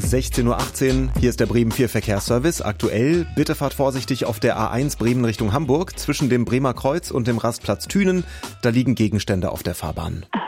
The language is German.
16:18 Uhr, hier ist der Bremen 4 Verkehrsservice. Aktuell, bitte fahrt vorsichtig auf der A1 Bremen Richtung Hamburg zwischen dem Bremer Kreuz und dem Rastplatz Thünen. Da liegen Gegenstände auf der Fahrbahn.